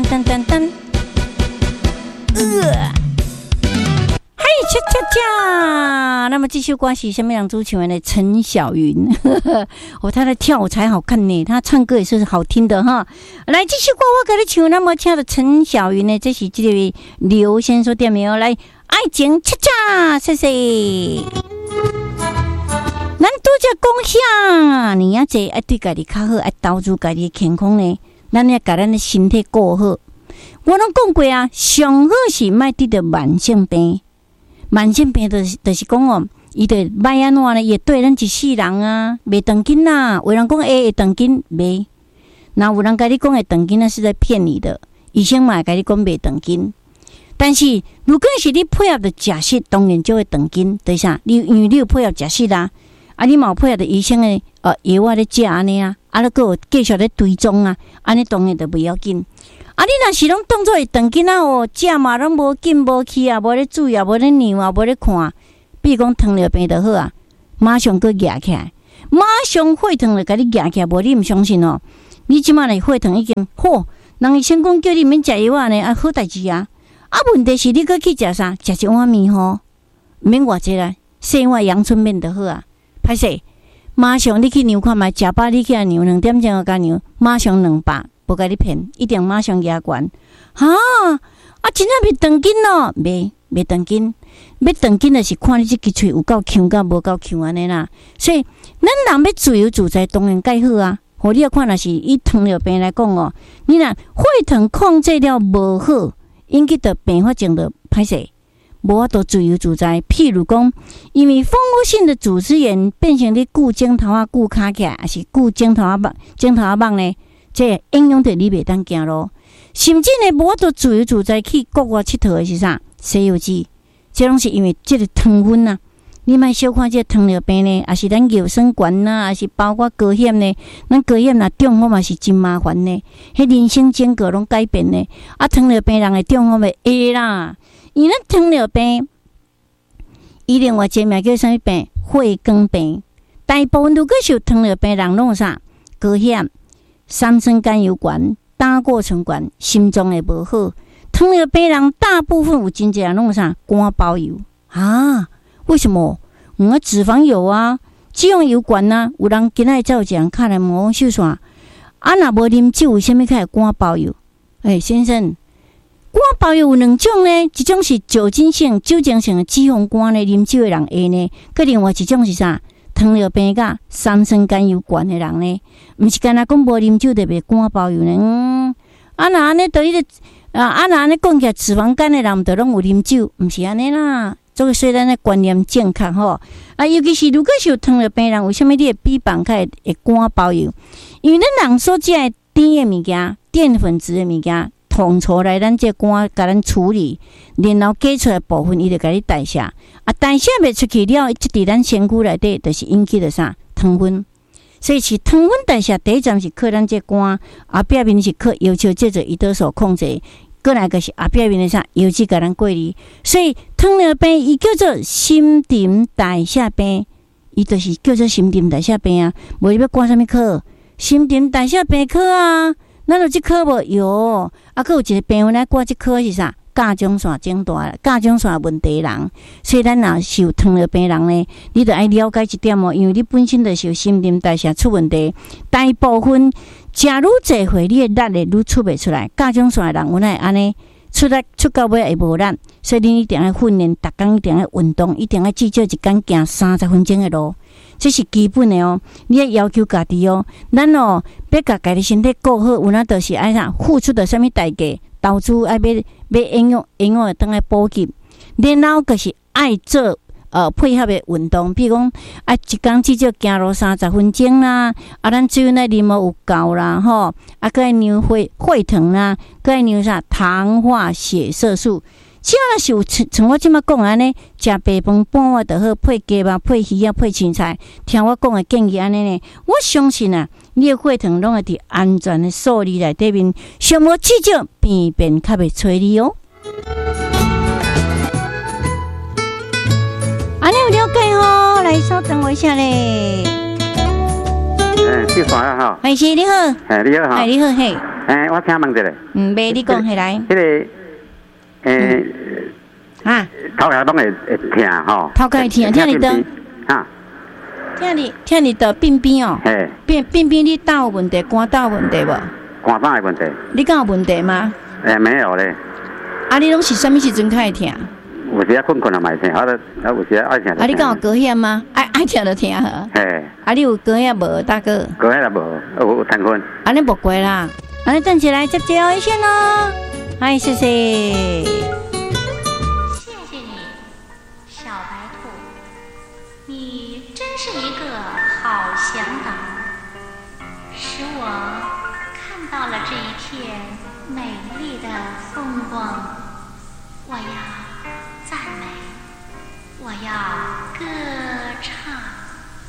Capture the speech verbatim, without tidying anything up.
噔噔噔，呃。嘿，恰恰恰！那么这首歌是什么样主唱的？陈小云，哦，她的跳舞才好看呢，她唱歌也是好听的哈。来，这首歌我给你唱，那么亲爱的陈小云呢，这是这位刘先生点名来，爱情恰恰，谢谢。咱拄则讲啥？你要这爱对家己较好，爱投资家己健康呢，咱要把咱的身体顾好。我拢讲过啊，上好是莫得到慢性病。慢性病就是就是讲哦，伊得歹安怎呢？伊对咱一世人啊，袂长紧啦。有人讲诶会长紧，袂。那有人甲你讲会长紧，那是在骗你的。医生嘛会甲你讲袂长紧，但是如果是你配合的食食，当然就会长紧。对啥？你因为你有配合食食啦，啊，你嘛有配合的医生的呃药啊咧食安尼啊，啊，咧个继续咧追踪啊，安尼当然就袂要紧。啊！你若是拢当作会长囡仔哦，食嘛拢无紧无气啊，无咧注意啊，无咧量啊，无咧看。比如讲糖尿病就好啊，马上佮举起来，马上血糖就甲你举起来，无你毋相信哦。你即马咧血糖已经好，人医生讲叫你免食药啊呢，啊好代志啊。啊问题是你佮去食啥？食一碗面吼，免偌济啦，细碗阳春面就好啊。歹势，马上你去量看觅，食饱你去量两点钟甲量，马上两百。无甲你骗，一定马上压悬。哈啊，真正袂长紧咯，袂袂长紧。要长紧的是看你这支喙有够强，甲无够强安尼啦。所以，咱人要自由自在，当然介好啊。互你要看，若是以糖尿病来讲哦，你若血糖控制了无好，引起的并发症就歹势，无法度自由自在。譬如讲，因为蜂窝性的组织炎变成你固颈头啊、固骹起来，还是固颈头啊、膀颈头啊膀呢？这影响到你袂当行咯，甚至呢，无法度自由自在去国外佚佗的是啥？《西游记》，这拢是因为这个糖分啊。你莫小看这糖尿病呢，也是咱尿酸悬呐，也是包括高血呢。咱高血呐中风嘛是真麻烦呢，迄人生经过拢改变呢。啊，糖尿病人的中风会会啦，因为咱糖尿病，伊另外一个名叫啥物病？血管病。大部分如果是有糖尿病人，拢有啥？高血。三酸甘油管、胆固醇管、心脏会无好。糖尿病人大部分有真侪人拢有啥肝包油啊？为什么？嗯，脂肪油啊，脂肪油管啊。有人今仔才有一人敲来问秀煞，啊，若无啉酒，为虾米开肝包油？诶、欸，先生，肝包油有两种呢，一种是酒精性、酒精性的脂肪肝呢，啉酒的人会呢；，佮另外一种是啥？糖尿病甲三酸甘油管的人呢，毋是干那讲无啉酒就袂肝包油呢？嗯，啊那安尼对迄个啊啊那安尼讲起来，脂肪肝的人毋着拢有啉酒，毋是安尼啦。这个虽然的观念正确吼，啊，尤其是如果是有糖尿病人，为什么你会比放开会肝包油？因为咱人所食的甜的物件、淀粉质的物件，统筹来咱这肝甲咱处理，然后解出来部分，伊就甲你代谢。啊，代谢袂出去了，即伫咱身躯内底，就是引起的啥糖分。所以是糖分代谢第一站是靠咱这肝，后壁面是靠要求借着胰岛素控制，过来个是后壁面的啥油脂甲咱过滤。所以糖尿病伊叫做新陈代谢病，伊就是叫做新陈代谢病啊。无你要挂啥物科？新陈代谢病科啊，咱有即科无？有啊，佮有一个病人来挂即科是啥？甲状腺肿大，甲状腺问题人，所以咱若是有糖尿病人呢，你着爱了解一点哦，因为你本身就是有新陈代谢出问题，大部分食愈济岁，你的力会愈出袂出来。甲状腺的人有哪会安尼出力出到尾会无力，所以你一定要训练，逐工一定要运动，一定要至少一天行三十分钟的路，这是基本的哦。你要要求家己哦，咱哦要甲家己身体顾好，有哪著是爱啥付出着什么代价？投资爱要要营养营养会当来补给，然后就是爱做呃配合的运动，比如讲啊一工至少行路三十分钟啦，啊咱水来啉无有够啦吼，啊搁爱量血血糖啦，搁爱量啥糖化血色素。只要是有像我即马讲安尼，食白饭半碗就好，配鸡肉、配鱼啊、配青菜。听我讲的建议安尼呢，我相信啊，你的血糖拢会伫安全的数字内底面，上无至少便便较袂催你哦。安尼有了解吼，来稍等我一下嘞。 哎，介绍一下哈。 哎，是你好。 哎，你好哈。 哎，你好嘿。 诶，我请问一下。 嗯，袂你讲起来。 迄个诶， 啊， 头壳拢会会疼吼。 头壳会疼，听你的。 哈。 听你听你的病病哦。 嘿。 病病病，你胆有问题？肝胆有问题无？ 肝胆的问题。 你敢有问题吗？ 诶，没有咧。 啊，你拢是什么时阵开始疼？ 有时啊困困啊嘛会疼，啊，啊有时啊爱疼。 啊，你敢有高血吗？爱爱疼就疼呵。 嘿。 啊，你有高血无，大哥？ 高血也无，有有疼困。 啊，你无过啦。啊，你站起来接接哦，一线哦。哎，谢谢。 谢谢你，小白兔，你真是一个好向导，使我看到了这一片美丽的风光。我要赞美，我要歌唱。